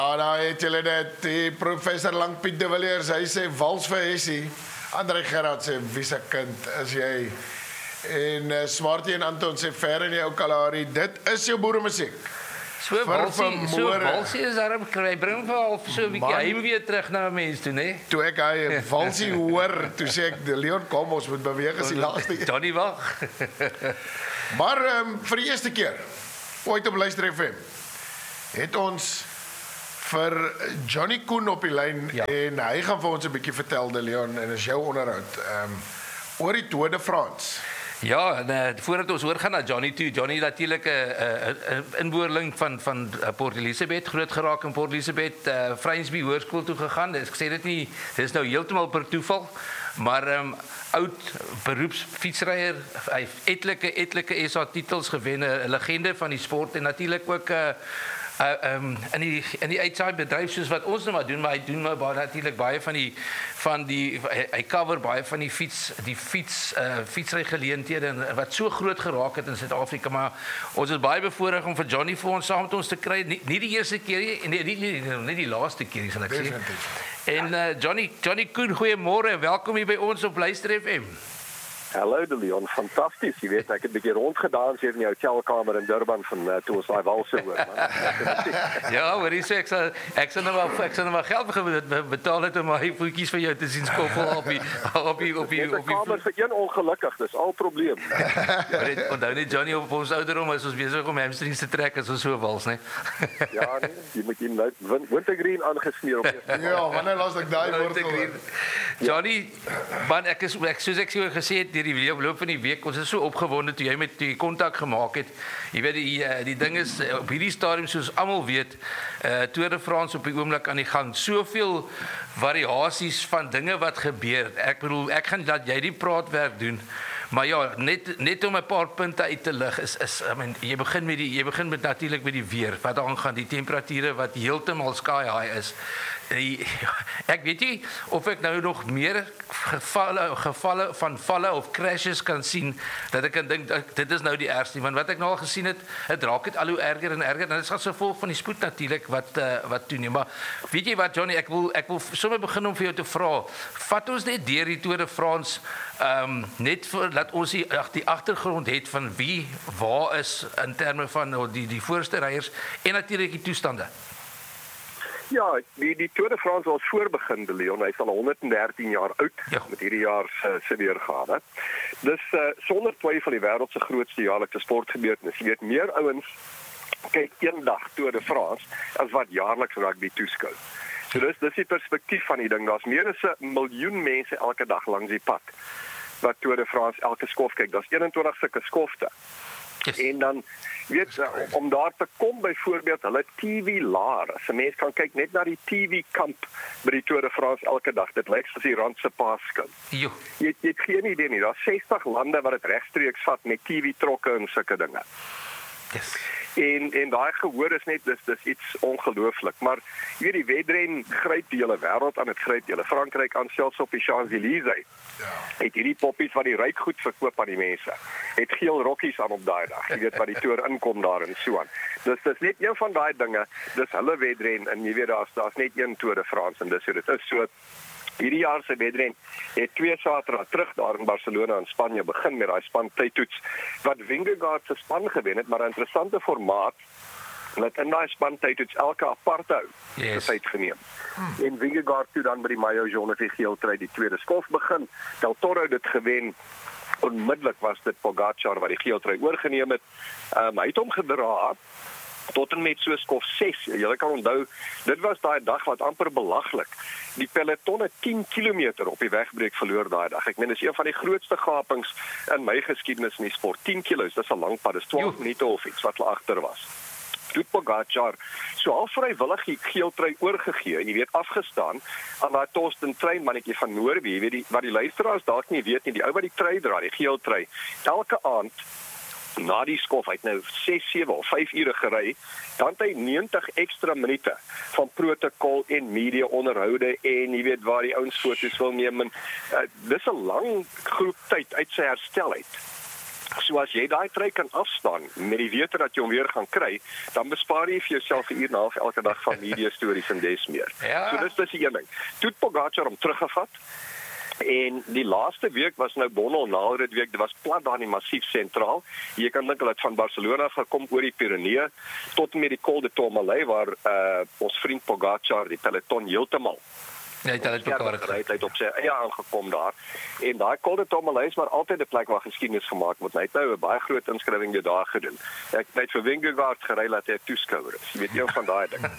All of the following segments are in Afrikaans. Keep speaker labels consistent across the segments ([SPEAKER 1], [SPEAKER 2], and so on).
[SPEAKER 1] Nou het julle dit, die professor Langpiet de Villiers, hy sê wals vir Hessie. André Gerard sê, wie se kind is jy? En Smarty en Anton sê, ver in die ou Kalahari, dit is jou boeremusiek.
[SPEAKER 2] So walsie is daarom kry, bring vir al so 'n bietjie heimwee terug na mense toe, né?
[SPEAKER 1] Toe ek hy walsie hoor, toe sê ek, Leon, kom, ons moet beweeg as die laaste een.
[SPEAKER 2] Johnny wag.
[SPEAKER 1] Maar vir die eerste keer, ooit op Luister FM, het ons vir Johnny Koen op die lyn, en hy gaan vir ons 'n bietjie vertel, de Leon, en is jou onderhoud, oor die Tour de France.
[SPEAKER 2] Ja, en voordat ons oorgaan na Johnny toe, Johnny natuurlik 'n inboorling van Port Elizabeth, groot geraak in Port Elizabeth, Vrynsby Hoërskool toe gegaan. Ek sê dit nie, dis nou heeltemal per toeval, maar oud beroepsfietsryer, hy het etlike SA titels gewen, 'n legende van die sport en natuurlik ook in die uitsaai bedryf soos wat ons nou maar doen, maar hy doen maar natuurlik baie van die hy cover baie van die fietsry geleenthede wat so groot geraak het in Suid-Afrika, maar ons is baie bevoorreg om vir Johnny vir ons saam met ons te kry, nie die eerste keer nie, nie die laaste keer nie, sal ek sê. En Johnny Koen, goeiemôre, welkom hier by ons op Luister FM.
[SPEAKER 3] Hallo de Leon, fantasties. Jy weet, ek het 'n bietjie rondgedans hier in die hotelkamer in Durban van toe ons daai walse hoor, man.
[SPEAKER 2] Ja, hoor jy sê ek sal nou maar geld betaal het om my voetjies vir jou te sien skoffel op die
[SPEAKER 3] kamer vir een ongelukkig, dis al probleem.
[SPEAKER 2] Onthou net Johnny, op ons ouderdom is ons besig om hamstrings te trek as ons so wals, né?
[SPEAKER 3] Ja, nee, jy moet hom nou wintergreen aangesmeer op.
[SPEAKER 1] Ja, wanneer laat ek daai woord hoor?
[SPEAKER 2] Johnny, man, ek soos ek so gesê het die loop van die week, ons is so opgewonde toe jy met die kontak gemaak het. Jy weet die ding is op hierdie stadium soos almal weet, Tour de France op die oomblik aan die gang. Soveel variasies van dinge wat gebeur. Ek bedoel, ek gaan dat jy die praatwerk doen. Maar ja, net om 'n paar punte uit te lig is I mean, jy begin met natuurlik met die weer wat aangaan, die temperature wat heeltemal sky high is. Ek weet nie of ek nou nog meer gevalle van valle of crashes kan sien, dat ek kan dink dit is nou die ergste, want wat ek nou al gesien het, dit raak dit al hoe erger en erger, en dit is as gevolg van die spoed natuurlik wat toeneem. Maar weet jy wat, Johnny, ek wil sommer begin om vir jou te vra, vat ons net deur die Tour de France, net dat ons die agtergrond het van wie waar is in terme van die voorste ryers en natuurlik die toestande.
[SPEAKER 3] Ja, die Tour de France was voorbegin, de Leon. Hy is al 113 jaar oud, met hierdie jaar se weergawe. Dus sonder twyfel die wêreld se grootste jaarlikse sportgebeurtenis. Jy weet, meer ouens kyk eendag Tour de France as wat jaarliks rugby toeskou. So dis die perspektief van die ding. Daar's meer as 1 miljoen mense elke dag langs die pad wat Tour de France elke skof kyk. Daar's 21 sulke skofte. Yes. En dan, weet om daar te kom byvoorbeeld, hulle TV laar. As 'n mens kan kyk net na die TV kamp by die Tour de France elke dag. Dit lyk soos die rand se paaskamp. Jy het geen idee nie. Daar's 60 lande wat dit regstreeks vat met TV trokke en sulke dinge. Yes. En daai gehoor is net dis iets ongelooflik, maar jy weet die wedren gryp die hele wêreld aan, dit gryp die hele Frankryk aan, selfs op die Champs-Élysées. Ja. Het hierdie poppies wat die ryk goed verkoop aan die mense. Het geel rokkies aan op daai dag. Jy weet wat die toer inkom daar en so aan. Dis net een van daai dinge, dis hulle wedren en jy weet daar's net een Tour de France en dis so dit is so. Hierdie jaar se wedren het 2 Saterdae terug daar in Barcelona in Spanje begin met daai span tydtoets wat Vingegaard se span gewen het, maar 'n interessante formaat dat in daai span tydtoets elke aparte hou. Yes. Tyd geneem. En Vingegaard toe dan by die Maillot-Jaune of die geel trui die tweede skof begin. Del Toro dit gewen. Onmiddellik was dit Pogačar wat die geel trui oorgeneem het. Hy het hom gedra tot en met so skof 6. Julle kan onthou, dit was daai dag wat amper belaglik. Die pelotonne 10 km op die wegbreek verloor daai dag. Ek meen dis een van die grootste gapings in my geskiedenis in die sport. 10 kilos, dis 'n lang pad, dis 12 minute of iets wat hulle agter was. Toe Pogačar so al vrywillig die geel trui oorgegee en jy weet afgestaan aan daai Torsten Trein mannetjie van Noorwe, jy weet wat die luisteraars dalk nie weet nie, die ou wat die trui dra, die geel trui. Elke aand na die skof, hy het nou 6, 7 of 5 ure gery, dan het hy 90 ekstra minute van protokol en media onderhoude en jy weet waar die ouens foto's wil neem en dis 'n lang groep tyd uit sy herstel uit. So as jy daai trui kan afstaan met die wete dat jy hom weer gaan kry, dan bespaar jy vir jouself 'n uur en 'n half elke dag van media stories en des meer.
[SPEAKER 2] Ja.
[SPEAKER 3] So dis die een ding. Toe het Pogačar hom teruggevat. En die laaste week was nou Bonnel-Naalrit week, dit was plat daar in die massief sentraal. Jy kan dink hulle het van Barcelona gekom oor die Pyrenee tot met die Col de Tourmalet waar ons vriend Pogačar die peloton heeltemal
[SPEAKER 2] Ja, dit het mekaar
[SPEAKER 3] gery op sy eie aangekom daar. En daai Col de Tourmalet is maar altyd 'n plek waar geskiedenis gemaak word. Hy het nou 'n baie groot inskrywing daar gedoen. Ek het vir Vingegaard gery laat hy 'n toeskouer is. Jy weet een van daai dinge.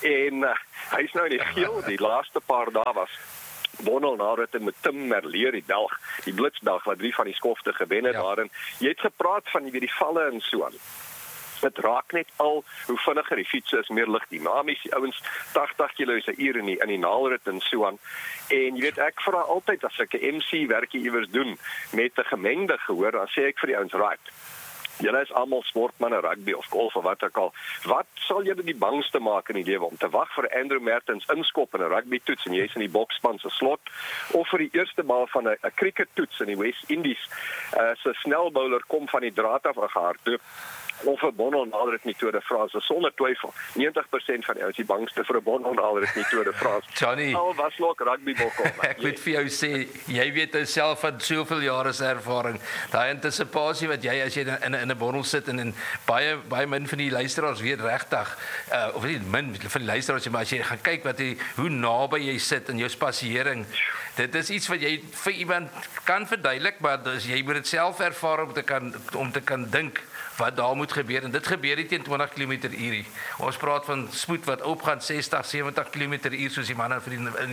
[SPEAKER 3] En hy's nou in die geel, die laaste paar dae was Bonnel-Naalrit met Tim Merlier, die Belg, die Blitsbelg wat 3 van die skofte gewen het daarin. Jy het gepraat van die valle en so aan. Dit raak net al hoe vinniger die fiets is, meer ligdinamies. Die ouens 80 km/h in die Naalrit en so aan. En jy weet ek vra altyd as ek 'n MC werkie iewers doen met 'n gemengde gehoor, dan sê ek vir die ouens, right. Julle is almal sportmense, rugby of golf of wat ook al. Wat sal julle die bangste maak in die lewe om te wag vir Andrew Mertens inskop in 'n rugby toets en jy's in die bokspan se slot of vir die eerste bal van 'n cricket toets in die West Indies se snelbowler kom van die draad af gehardloop of 'n Bonnel-Naalrit in die Tour de France, sonder twyfel. 90% van die ouens is bangste vir 'n Bonnel-Naalrit in die Tour de France.
[SPEAKER 2] Johnny,
[SPEAKER 3] al was nog rugby bokkom.
[SPEAKER 2] Ek moet vir jou sê, jy weet jouself van soveel jare se ervaring. Daai antisipasie wat jy as jy in 'n bondel sit en baie min van die luisteraars weet regtig of nie min van die luisteraars, maar as jy gaan kyk hoe naby jy sit in jou spasiering. Dit is iets wat jy vir iemand kan verduidelik, maar jy moet dit self ervaar om te kan dink wat daar moet gebeur, en dit gebeur nie teen 20 km/h. Ons praat van spoed wat opgaan 60, 70 km/h soos die manne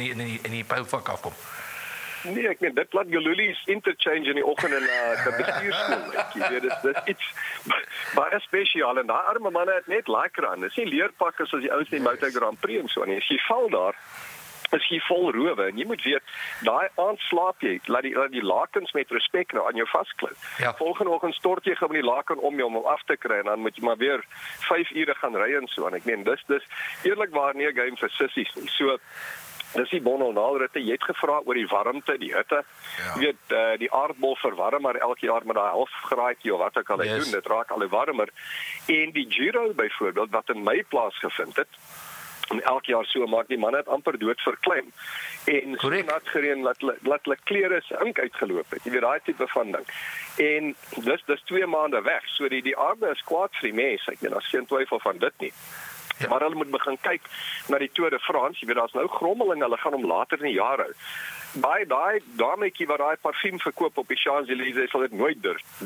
[SPEAKER 2] in die pouvak afkom.
[SPEAKER 3] Nee, ek meen dit laat Gululi's interchange in die oggend in 'n bestuurskool. Jy weet dis iets baie spesiaal en daai arme manne het net lekker aan. Dis nie leerpakke soos die ouens in die Moto Grand Prix en so nie. As jy val daar is jy vol rowe en jy moet weet daai aand slaap jy, laat die lakens met respek nou aan jou vasklou.
[SPEAKER 2] Ja.
[SPEAKER 3] Volgende oggend stort jy gewoon die laken om hom af te kry en dan moet jy maar weer 5 ure gaan ry en so. En ek meen dis eerlikwaar nie 'n game vir sissies nie. So dis die Bonnel-Naalritte. Jy het gevra oor die warmte, die hitte. Jy weet die aardbol verwarm maar elke jaar met daai halfgraadjie of wat ook al hy doen, dit raak al hoe warmer. En die Giro byvoorbeeld wat in Mei plaasgevind het, en elke jaar so maak die manne het amper dood verkleim. En so nat gereën laat hulle klere se ink uitgeloop het. Jy weet daai tipe van ding. En dis 2 maande weg. So die aarde is kwaad vir die mense. Ek meen daar's geen twyfel van dit nie. Ja. Maar hulle moet begin kyk na die Tour de France. Jy weet daar's nou grommeling, hulle gaan hom later in die jaar hou. Daai dametjie wat daai parfuum verkoop op die Champs-Élysées sal dit nooit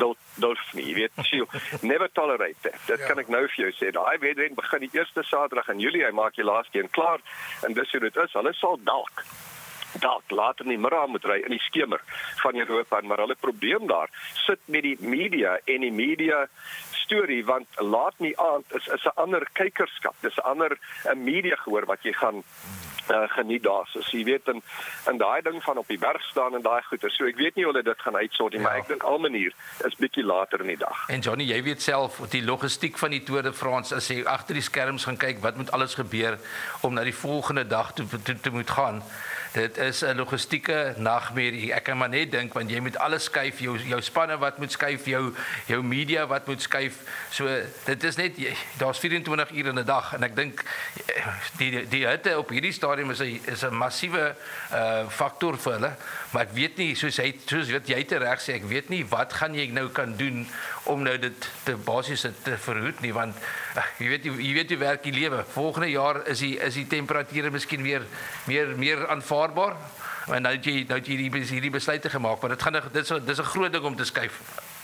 [SPEAKER 3] durf nie. Jy weet, she'll never tolerate that. Dit kan ek nou vir jou sê. Daai wedren begin die eerste Saterdag in Julie. Hy maak die laaste een klaar en dis hoe dit is. Hulle sal dalk later in die middag moet ry in die skemer van Europa, maar hulle probleem daar sit met die media en die media storie, want laat nie aand is 'n ander kykerskap, dis 'n ander media gehoor wat jy gaan geniet daar. So jy weet in daai ding van op die berg staan en daai goeie. So ek weet nie hoe hulle dit gaan uitsort nie, maar ek dink al manier is bietjie later in die dag.
[SPEAKER 2] En Johnny, jy weet self die logistiek van die Tour de France, as jy agter die skerms gaan kyk, wat moet alles gebeur om na die volgende dag te moet gaan. Dit is 'n logistieke nagmerrie. Ek kan maar net dink want jy moet alles skuif, jou spanne wat moet skuif, jou media wat moet skuif. So dit is net daar's 24 ure in 'n dag en ek dink die hitte op hierdie stadium is 'n massiewe faktor vir hulle. Maar ek weet nie soos wat jy te reg sê, ek weet nie wat gaan jy nou kan doen om nou dit basies te verhoed nie, want jy weet hoe werk die lewe. Volgende jaar is die temperature miskien weer meer aanvaarbaar. En nou het jy hierdie besluite gemaak, maar dis 'n groot ding om te skuif.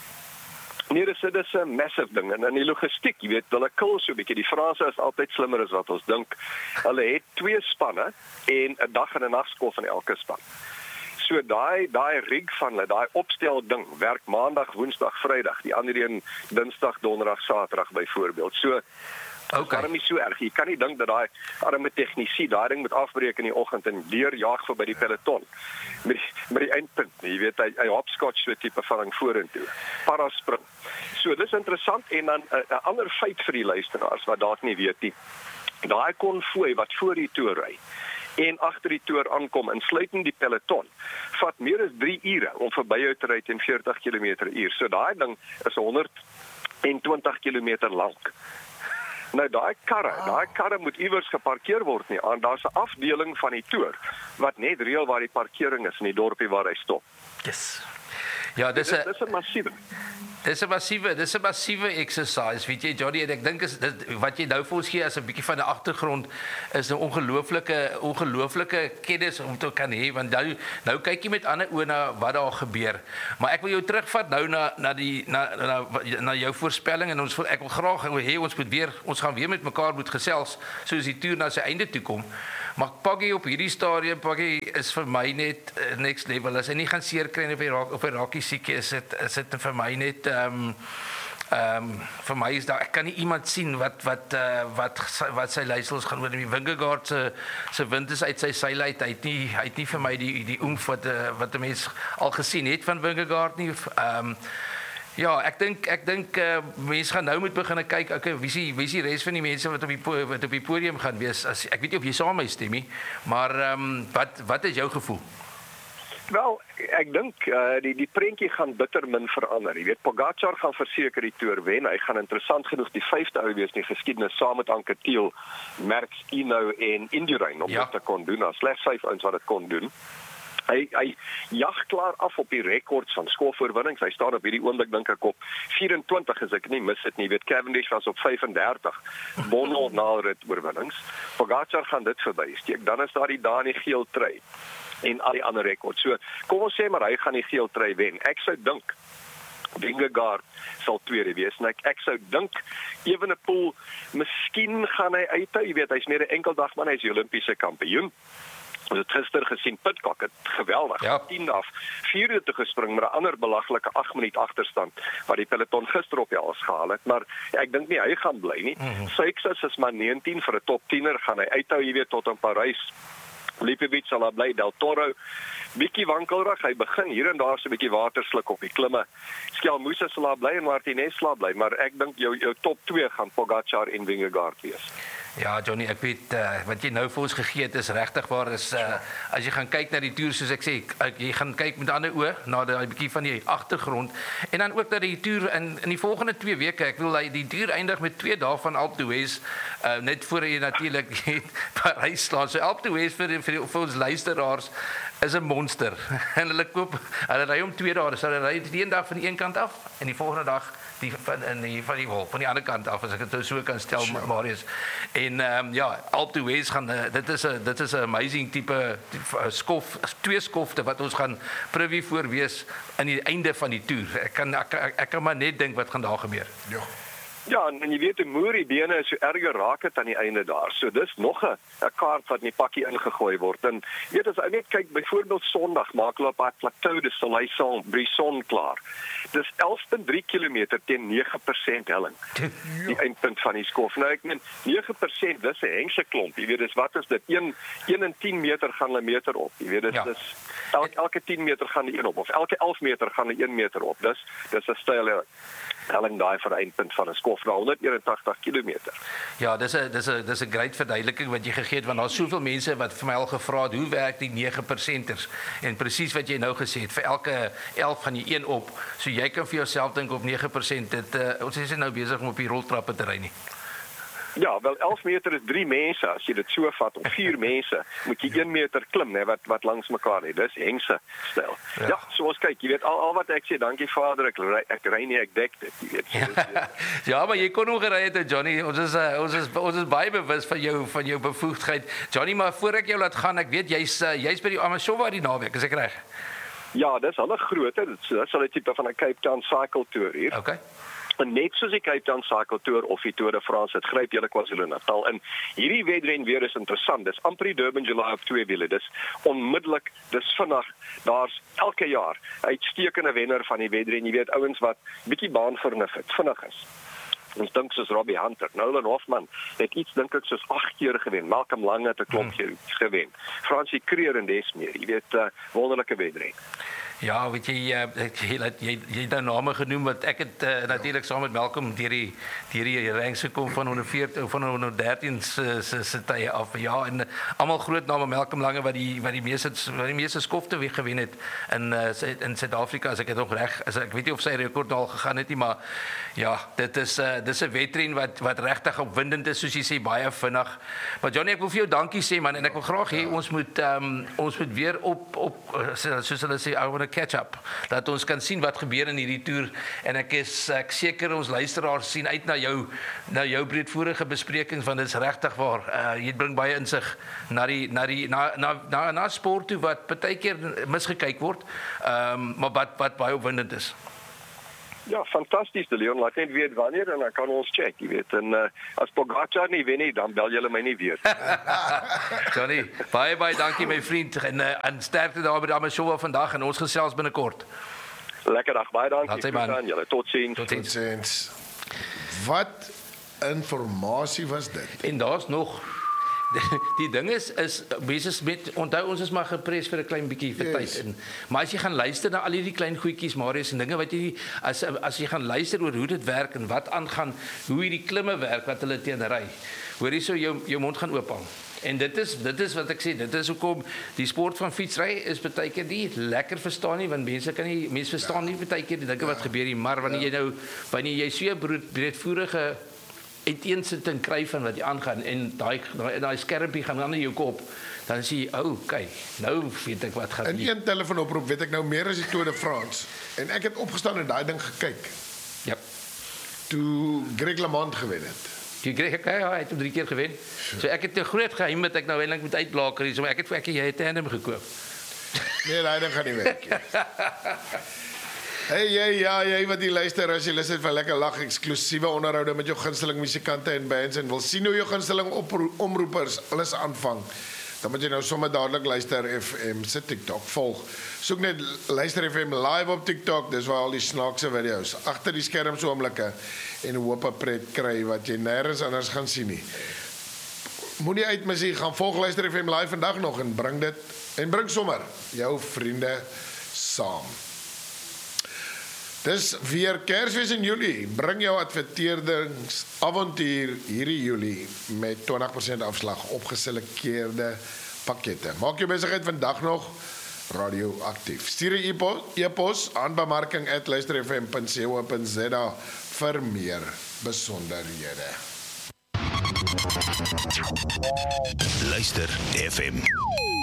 [SPEAKER 3] Nee, dis 'n massive ding en in die logistiek, jy weet, hulle kil so 'n bietjie. Die Franse is altyd slimmer as wat ons dink. Hulle het 2 spanne en 'n dag en 'n nagskof van elke span. So daai rig van hulle, daai opstel ding werk maandag, woensdag, vrydag, die ander een dinsdag, donderdag, saterdag byvoorbeeld. So daarom is so erg. Jy kan nie dink dat daai arme tegnisie daai ding moet afbreek in die oggend en deurjaag vir by die peloton met die eindpunt. Jy weet hy hopscotch so tipe van ding vorentoe. Paraspring. So dis interessant en dan 'n ander feit vir die luisteraars wat dalk nie weet nie. Daai konvooi wat voor die toer ry en agter die toer aankom, insluitend die peloton, vat meer as 3 ure om verby jou te ry teen 40 km/h. So daai ding is 120 km lank. Nou daai karre moet iewers geparkeer word nie. Daar's 'n afdeling van die toer wat net reël waar die parkering is in die dorpie waar hy stop.
[SPEAKER 2] Yes. Ja, dis 'n
[SPEAKER 3] massiewe.
[SPEAKER 2] Dis 'n massiewe exercise, weet jy Johnny, en ek dink wat jy nou vir ons gee as 'n bietjie van 'n agtergrond is 'n ongelooflike kennis om te kan hê, want nou kyk jy met ander oë na wat daar gebeur. Maar ek wil jou terugvat nou na jou voorspelling en ek wil graag hê ons gaan weer met mekaar moet gesels soos die toer na sy einde toe kom. Maar Poggy op hierdie stadium, Poggy is vir my net next level. As hy nie gaan seer kry of hy raak siek is dit vir my net vir my is daar ek kan nie iemand sien wat sy leiersels gaan oor die Vingegaard se wind is uit sy seile uit. Hy het nie vir my die oomf wat 'n mens al gesien het van Vingegaard nie. Ja, ek dink mense gaan nou moet begin kyk, okay, wie is die res van die mense wat op die podium gaan wees. Ek weet nie of jy saam met my stem nie, maar wat is jou gevoel?
[SPEAKER 3] Wel, ek dink die prentjie gaan bitter min verander. Jy weet, Pogačar gaan verseker die toer wen. Hy gaan interessant genoeg die 5de ou wees in die geskiedenis saam met Anquetil, Merckx, Hinault en Indurain om dit te kon doen. Daar slegs 5 ouens wat dit kon doen. Hy jag klaar af op die rekords van skofoorwinnings. Hy staan op hierdie oomblik dink ek op 24 as ek nie mis dit nie. Jy weet Cavendish was op 35. Bono narit oorwinnings. Pogačar gaan dit verbysteek. Dan is daar die Dani geel trui en al die ander rekords. So kom ons sê maar hy gaan die geel trui wen. Ek sou dink Vingegaard sal tweede wees. En ek sou dink Evenepoel miskien gaan hy uithou. Jy weet hy's meer 'n enkel dag man, hy's die Olimpiese kampioen. Ons het gister gesien Pidcock het geweldig 10 af 4 te gespring met 'n ander belaglike 8 minuut agterstand wat die peloton gister op die hals gehaal het, maar ek dink nie hy gaan bly nie. Sykes is maar 19 vir 'n top 10er gaan hy uithou, jy weet, tot in Parys. Lipovic sal daar bly, Del Toro bietjie wankelrig, hy begin hier en daar so 'n bietjie water sluk op die klimme. Skelmoese sal daar bly en Martinez sal bly, maar ek dink jou top 2 gaan Pogačar en Vingegaard wees.
[SPEAKER 2] Ja, Johnny, ek weet wat jy nou vir ons gegee het is regtig waar is as jy gaan kyk na die toer soos ek sê, jy gaan kyk met ander oë na daai bietjie van die agtergrond en dan ook dat die toer in die volgende 2 weke, ek wil die toer eindig met 2 dae van Alpe d'Huez net voor jy natuurlik Parys slaan. So Alpe d'Huez vir ons luisteraars is 'n monster. En hulle ry om 2 dae, so hulle ry die een dag van die een kant af en die volgende dag van die ander kant af as ek dit so kan stel, Marius. En Alpe d'Huez gaan dit is 'n amazing tipe twee skofte wat ons gaan privy voor wees aan die einde van die toer. Ek kan maar net dink wat gaan daar gebeur.
[SPEAKER 3] Ja, en jy weet die moerie bene is so erger raak het aan die einde daar. So dis nog 'n kaart wat in die pakkie ingegooi word. En jy weet as jy net kyk byvoorbeeld Sondag maak hulle op pad Plateau de Soleil Brisson klaar. Dis 11.3 km teen 9% helling. Die eindpunt van die skof. Nou ek meen 9% dis 'n hengse klomp. Jy weet dis wat is dit? 1 en 10 meter gaan 'n meter op. Jy weet dis elke 10 meter gaan die 1 op of elke 11 meter gaan die 1 meter op. Dis 'n steile helling daai vir 'n eindpunt van 'n skof na 181 km.
[SPEAKER 2] Ja, dis 'n great verduideliking wat jy gegee het want daar's soveel mense wat vir my al gevra het hoe werk die 9%ers en presies wat jy nou gesê het vir elke 11 van die 1 op. So jy kan vir jouself dink op 9% ons is nou besig om op die roltrappe te ry nie.
[SPEAKER 3] Ja, wel 11 meter is 3 mense as jy dit so vat of 4 mense moet jy 1 meter klim hè wat langs mekaar lê. Dis hengse styl. Ja, so ons kyk, jy weet al wat ek sê, dankie Vader, ek ry nie, ek dek dit, jy weet.
[SPEAKER 2] Ja, maar jy kon nog gery het Johnny. Ons is baie bewus van jou bevoegdheid. Johnny, maar voor ek jou laat gaan, ek weet jy's by die Amashowa die naweek, is ek reg?
[SPEAKER 3] Ja, dis hulle grootte, dit sal 'n tipe van 'n Cape Town cycle tour hier.
[SPEAKER 2] Okay.
[SPEAKER 3] En net soos die Cape Town Cycle Tour of die Tour de France, het gryp hele KwaZulu-Natal in. Hierdie wedren weer is interessant. Dis amper die Durban July op 2 wiele. Dis onmiddellik, dis vinnig. Daar's elke jaar 'n uitstekende wenner van die wedren. Jy weet ouens wat bietjie baanvernuf het, vinnig is. Ons dink soos Robbie Hunter, Nolan Hoffman het iets dink ek soos 8 keer gewen. Malcolm Lang het 'n klompjie gewen. Francie Kreer en des meer. Jy weet wonderlike wedren.
[SPEAKER 2] Ja, weet jy, jy het nou name genoem wat ek het natuurlik saam met Malcolm deur die ranks gekom van 114 van 113 se tye af. Ja, en almal groot name, Malcolm Lange wat die meeste skofte weer gewen het in Suid-Afrika, as ek dit nog reg, ek weet nie of sy rekord al gegaan het nie, maar ja, dit is 'n wedren wat regtig opwindend is, soos jy sê, baie vinnig. Maar Johnny, ek wil vir jou dankie sê man, en ek wil graag hê ons moet weer op soos hulle sê, I want to catch up, dat ons kan sien wat gebeur in hierdie toer, en ek seker ons luisteraars sien uit na jou breedvoerige besprekings, want dit is regtig waar, jy bring baie insig na sport toe wat partykeer misgekyk word, maar wat baie opwindend is.
[SPEAKER 3] Ja, fantasties, de Leon. Laat net weet wanneer en dan kan ons check, jy weet. En as Pogacar nie wen nie, dan bel julle my nie weer.
[SPEAKER 2] Johnny, baie dankie my vriend, en sterkte daar by die Amashowa vandag, en ons gesels binnekort.
[SPEAKER 3] Lekker dag, baie dankie aan julle.
[SPEAKER 1] Totsiens. Wat informasie was dit?
[SPEAKER 2] En daar's nog die ding is mense met onthou ons is maar gepres vir 'n klein bietjie vir tyd, maar as jy gaan luister na al hierdie klein goedjies, Marius, en dinge wat jy as jy gaan luister oor hoe dit werk en wat aangaan, hoe hierdie klimme werk wat hulle teen ry, hoor jy so jou mond gaan oop hang. En dit is wat ek sê, dit is hoekom die sport van fietsry is baie keer nie lekker verstaan nie, want mense verstaan nie baie keer die dinge wat gebeur nie, maar wanneer jy so 'n breedvoerige uiteensetting kry van wat jy aangaan, en daai skermpie gaan aan in jou kop, dan sê jy, okay, nou weet ek wat gaan.
[SPEAKER 1] In een telefoonoproep weet ek nou meer as die Tour de France, en ek het opgestaan en daai ding gekyk.
[SPEAKER 2] Ja.
[SPEAKER 1] Toe Greg LeMond gewen het.
[SPEAKER 2] Hy het 3 keer gewen. So ek het 'n groot geheim wat ek nou eintlik moet uitblaker, so ek het vir jy 'n tandem gekoop.
[SPEAKER 1] Nee, daai ding gaan nie werk nie. Hey, jy wat die luister, as jy lus het vir lekker lag, eksklusiewe onderhoude met jou gunsteling musikante en bands, en wil sien hoe jou gunsteling omroepers alles aanvang, dan moet jy nou sommer dadelik Luister FM se TikTok volg. Soek net Luister FM live op TikTok, dis waar al die snaakse video's, agter die skerms oomblikke, en hoop 'n pret kry wat jy nêrens anders gaan sien nie. Moenie uitmis nie, gaan volg Luister FM live vandag nog, en bring sommer jou vriende saam. Dis weer Kersfees in Julie. Bring jou adverteringsavontuur hierdie Julie met 20% afslag op geselekteerde pakkette. Maak jou besigheid vandag nog radioaktief. Stuur 'n e-pos aan bemarking@luisterfm.co.za vir meer besonderhede.
[SPEAKER 4] Luister FM.